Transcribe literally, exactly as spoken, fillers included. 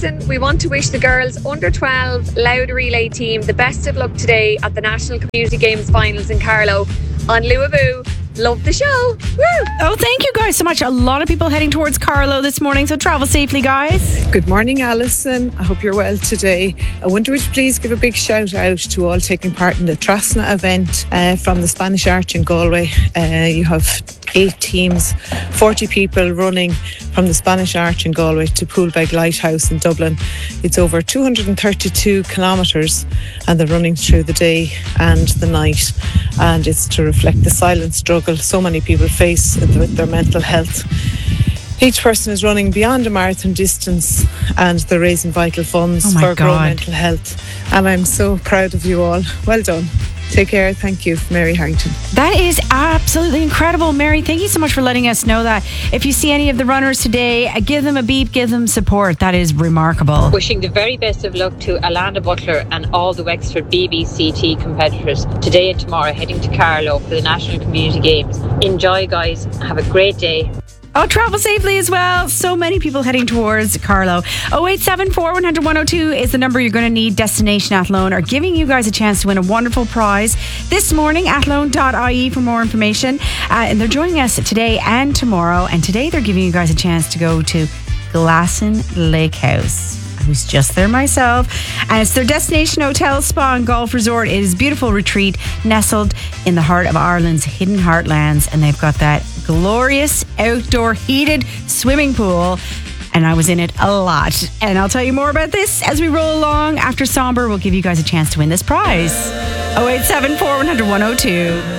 Alison, we want to wish the girls under twelve Louth Relay team the best of luck today at the National Community Games Finals in Carlow. On Luaboo, love the show. Woo! Oh, thank you guys so much. A lot of people heading towards Carlow this morning, so travel safely, guys. Good morning, Alison. I hope you're well today. I wonder would you please give a big shout out to all taking part in the Trasna event uh, from the Spanish Arch in Galway. Uh, you have eight teams, forty people running from the Spanish Arch in Galway to Poolbeg Lighthouse in Dublin. It's over two hundred thirty-two kilometres and they're running through the day and the night, and it's to reflect the silent struggle so many people face with their mental health. Each person is running beyond a marathon distance and they're raising vital funds oh for God. Grow Mental Health, and I'm so proud of you all. Well done. Take care. Thank you. Mary Harrington. That is absolutely incredible. Mary, thank you so much for letting us know that. If you see any of the runners today, give them a beep, give them support. That is remarkable. Wishing the very best of luck to Alana Butler and all the Wexford B B C T competitors today and tomorrow heading to Carlow for the National Community Games. Enjoy, guys. Have a great day. Oh, travel safely as well. So many people heading towards Carlow. oh eight seven four, one hundred, one oh two is the number you're going to need. Destination Athlone are giving you guys a chance to win a wonderful prize this morning. athlone dot I E for more information. Uh, and they're joining us today and tomorrow. And today they're giving you guys a chance to go to Glasson Lake House. I was just there myself. And it's their destination hotel, spa and golf resort. It is a beautiful retreat nestled in the heart of Ireland's hidden heartlands. And they've got that glorious outdoor heated swimming pool. And I was in it a lot. And I'll tell you more about this as we roll along. After Somber, we'll give you guys a chance to win this prize. oh eight seven four, one hundred, one oh two.